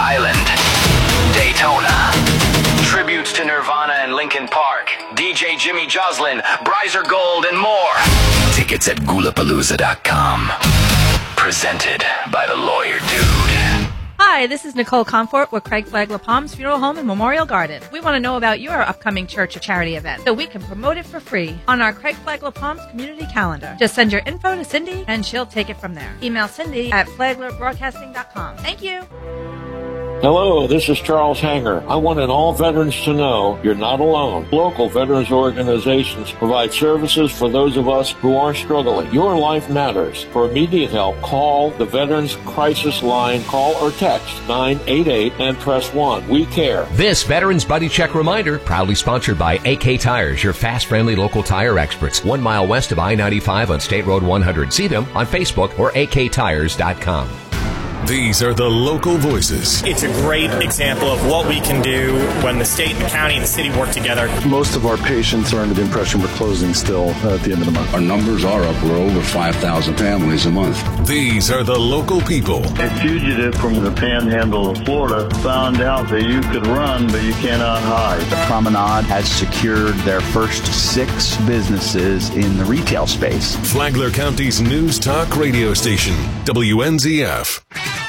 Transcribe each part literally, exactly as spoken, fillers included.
Island, Daytona. Tributes to Nirvana and Linkin Park, D J Jimmy Joslin, Bryzer Gold, and more. Tickets at Gula Palooza dot com. Presented by the Lawyer Dude. Hi, this is Nicole Comfort with Craig Flagler Palms Funeral Home and Memorial Garden. We want to know about your upcoming church or charity event so we can promote it for free on our Craig Flagler Palms community calendar. Just send your info to Cindy and she'll take it from there. Email Cindy at flagler broadcasting dot com. Thank you. Hello, this is Charles Hanger. I wanted all veterans to know you're not alone. Local veterans organizations provide services for those of us who are struggling. Your life matters. For immediate help, call the Veterans Crisis Line. Call or text nine eight eight and press one. We care. This Veterans Buddy Check reminder, proudly sponsored by A K Tires, your fast, friendly local tire experts. One mile west of I ninety-five on State Road one hundred. See them on Facebook or A K tires dot com. These are the local voices. It's a great example of what we can do when the state, the county, and the city work together. Most of our patients are under the impression we're closing still at the end of the month. Our numbers are up. We're over five thousand families a month. These are the local people. A fugitive from the panhandle of Florida found out that you could run, but you cannot hide. The Promenade has secured their first six businesses in the retail space. Flagler County's news talk radio station, W N Z F.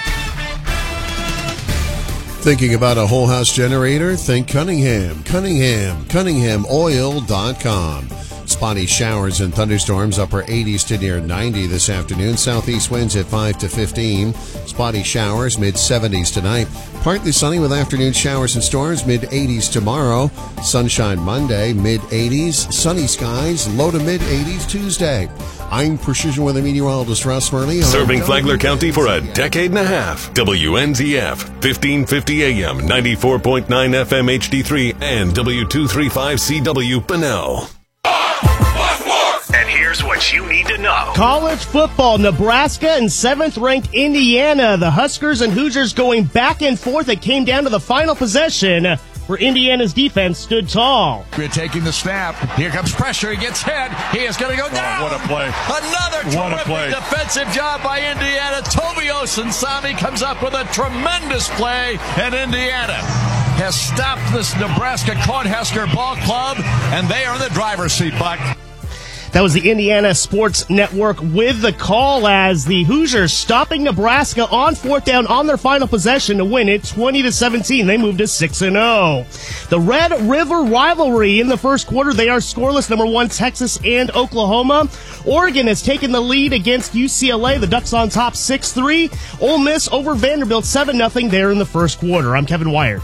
Thinking about a whole house generator? Think Cunningham. Cunningham. Cunningham Oil dot com. Spotty showers and thunderstorms, upper eighties to near ninety this afternoon. Southeast winds at five to fifteen. Spotty showers, mid seventies tonight. Partly sunny with afternoon showers and storms, mid eighties tomorrow. Sunshine Monday, mid eighties. Sunny skies, low to mid eighties Tuesday. I'm Precision Weather Meteorologist Ross Murley. Serving Flagler County for a decade and a half. W N Z F, fifteen fifty A M, ninety-four point nine F M H D three, and W two thirty-five C W Bunnell. And here's what you need to know. College football, Nebraska and seventh-ranked Indiana. The Huskers and Hoosiers going back and forth. It came down to the final possession where Indiana's defense stood tall. We're taking the snap. Here comes pressure. He gets hit. He is going to go down. Oh, what a play. Another what terrific a play. defensive job by Indiana. Toby Osunsami comes up with a tremendous play, and Indiana has stopped this Nebraska Cornhusker ball club, and they are in the driver's seat, Buck. That was the Indiana Sports Network with the call as the Hoosiers stopping Nebraska on fourth down on their final possession to win it twenty to seventeen. They moved to six and oh. The Red River rivalry in the first quarter. They are scoreless. Number one, Texas and Oklahoma. Oregon has taken the lead against U C L A. The Ducks on top six three. Ole Miss over Vanderbilt seven nothing there in the first quarter. I'm Kevin Wire.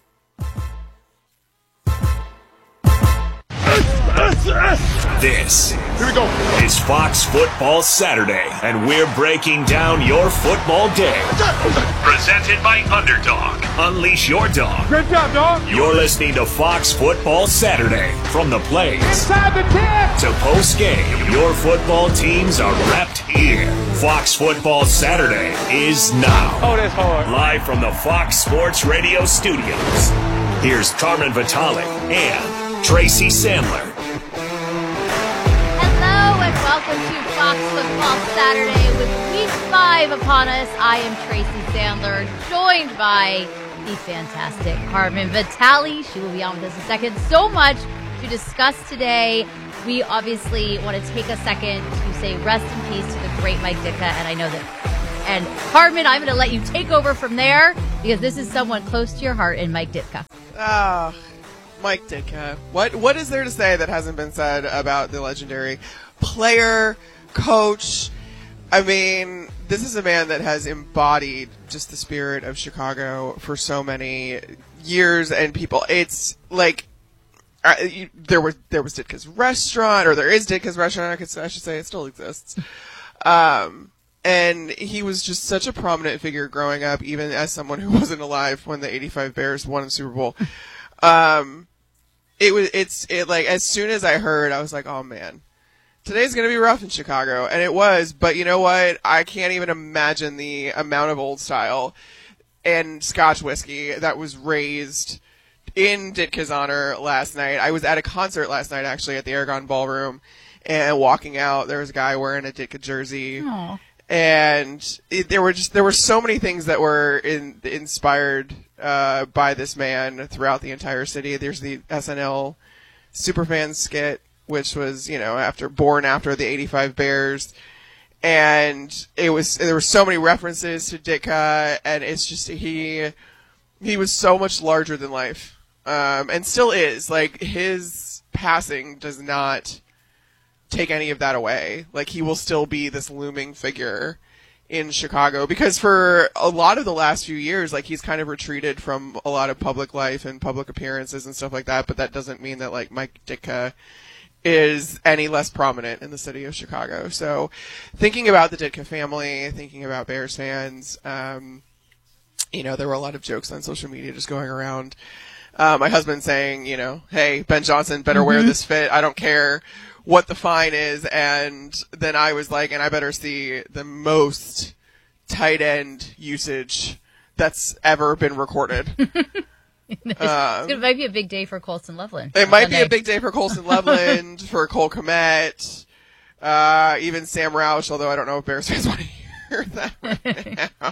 This Here we go. is Fox Football Saturday, and we're breaking down your football day. Presented by Underdog. Unleash your dog. Great job, dog. You're listening to Fox Football Saturday. From the plays Inside the ten. to post-game, your football teams are repped here. Fox Football Saturday is now. Oh, that's hard. Live from the Fox Sports Radio studios. Here's Carmen Vitale and Tracy Sandler. Hello and welcome to Fox Football Saturday with week five upon us. I am Tracy Sandler, joined by the fantastic Carmen Vitale. She will be on with us in a second. So much to discuss today. We obviously want to take a second to say rest in peace to the great Mike Ditka, and I know that. And Carmen, I'm going to let you take over from there because this is someone close to your heart in Mike Ditka. Ah. Oh. Mike Ditka. What what is there to say that hasn't been said about the legendary player, coach? I mean, this is a man that has embodied just the spirit of Chicago for so many years and people. It's like uh, you, there was there was Ditka's restaurant, or there is Ditka's restaurant. I, could, I should say it still exists. Um, and he was just such a prominent figure growing up, even as someone who wasn't alive when the eighty-five Bears won the Super Bowl. Um, it was, it's, it like, as soon as I heard, I was like, oh man, today's gonna be rough in Chicago. And it was, but you know what? I can't even imagine the amount of old style and Scotch whiskey that was raised in Ditka's honor last night. I was at a concert last night, actually, at the Aragon Ballroom, and walking out, there was a guy wearing a Ditka jersey. Aww. And it, there were just there were so many things that were in, inspired uh, by this man throughout the entire city. There's the S N L Superfan skit, which was, you know, after born after the eighty-five Bears, and it was there were so many references to Ditka, and it's just he he was so much larger than life, um, and still is. Like, his passing does not take any of that away. Like, he will still be this looming figure in Chicago, because for a lot of the last few years, like, he's kind of retreated from a lot of public life and public appearances and stuff like that, but that doesn't mean that, like, Mike Ditka is any less prominent in the city of Chicago. So thinking about the Ditka family, thinking about Bears fans, um, you know, there were a lot of jokes on social media just going around. Uh, my husband saying, you know, hey, Ben Johnson better mm-hmm. wear this fit. I don't care what the fine is. And then I was like, and I better see the most tight end usage that's ever been recorded. It's, um, it might be a big day for Colson Loveland. It might Sunday. be a big day for Colson Loveland, for Cole Kmet, uh, even Sam Roush, although I don't know if Bears fans want to hear that right now.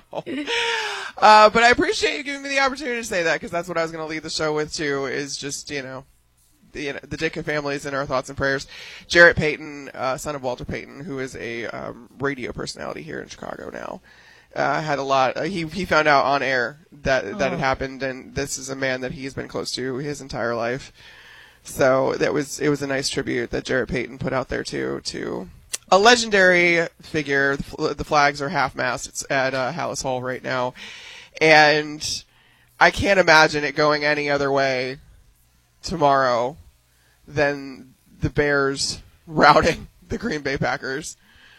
uh, but I appreciate you giving me the opportunity to say that, because that's what I was going to lead the show with, too, is just, you know, the, you know, the Ditka family is in our thoughts and prayers. Jarrett Payton, uh, son of Walter Payton, who is a um, radio personality here in Chicago now. Uh, had a lot. Uh, he he found out on air that oh. that had happened, and this is a man that he's been close to his entire life. So that was it was a nice tribute that Jarrett Payton put out there too to a legendary figure. The, the flags are half mast. It's at uh, Hallis Hall right now, and I can't imagine it going any other way tomorrow than the Bears routing the Green Bay Packers.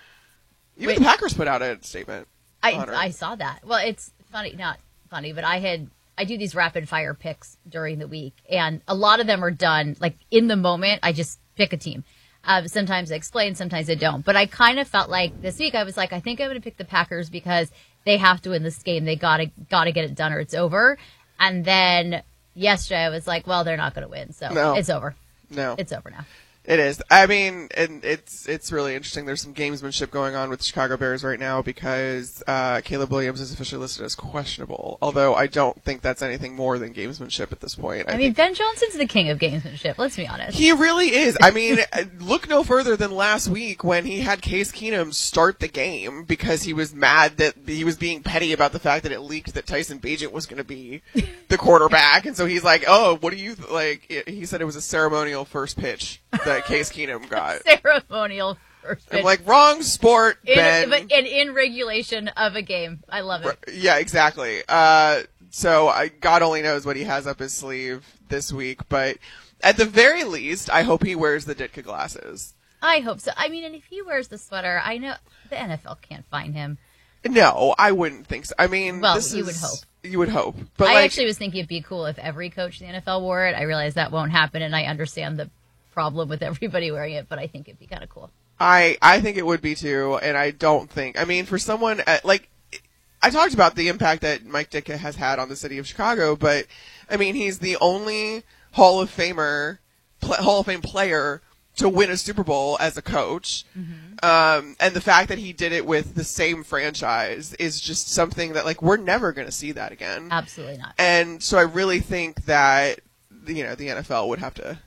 Even Wait. the Packers put out a statement. I, I saw that. Well, it's funny, not funny, but I had I do these rapid fire picks during the week, and a lot of them are done like in the moment. I just pick a team. Um, sometimes I explain, sometimes I don't. But I kind of felt like this week I was like, I think I'm going to pick the Packers because they have to win this game. They gotta gotta get it done or it's over. And then yesterday I was like, well, they're not going to win, so no. it's over. No, it's over now. It is. I mean, and it's it's really interesting. There's some gamesmanship going on with the Chicago Bears right now because uh, Caleb Williams is officially listed as questionable, although I don't think that's anything more than gamesmanship at this point. I, I mean, Ben Johnson's the king of gamesmanship, let's be honest. He really is. I mean, look no further than last week when he had Case Keenum start the game because he was mad that he was being petty about the fact that it leaked that Tyson Bagent was going to be the quarterback, and so he's like, oh, what do you, th-? like, he said it was a ceremonial first pitch that Case Keenum got. Ceremonial first pitch. I'm like, wrong sport, in, Ben. But in, in regulation of a game. I love it. Yeah, exactly. Uh, so I, God only knows what he has up his sleeve this week, but at the very least, I hope he wears the Ditka glasses. I hope so. I mean, and if he wears the sweater, I know the N F L can't find him. No, I wouldn't think so. I mean, well, this you is, would hope. You would hope. But I like, actually was thinking it'd be cool if every coach in the N F L wore it. I realize that won't happen, and I understand the problem with everybody wearing it, but I think it'd be kind of cool. I, I think it would be too, and I don't think, I mean, for someone, at, like, I talked about the impact that Mike Ditka has had on the city of Chicago, but, I mean, he's the only Hall of Famer, pl- Hall of Fame player to win a Super Bowl as a coach. Mm-hmm. Um, and the fact that he did it with the same franchise is just something that, like, we're never going to see that again. Absolutely not. And so I really think that, you know, the N F L would have to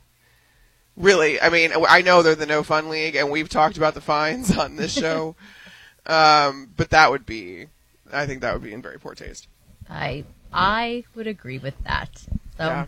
really, I mean, I know they're the no fun league, and we've talked about the fines on this show, um, but that would be, I think that would be in very poor taste. I I would agree with that. So yeah.